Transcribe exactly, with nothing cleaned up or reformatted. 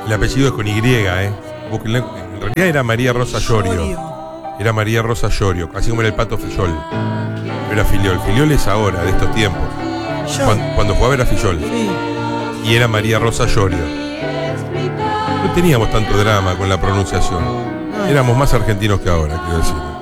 El apellido es con Y, ¿eh? Búsquenlo. En realidad era María Rosa Llorio. Era María Rosa Llorio, así como era el Pato Fillol. No era Filiol. Filiol es ahora, de estos tiempos. Cuando, cuando jugaba era Fillol. Sí. Y era María Rosa Llorio. No teníamos tanto drama con la pronunciación. Éramos más argentinos que ahora, quiero decir.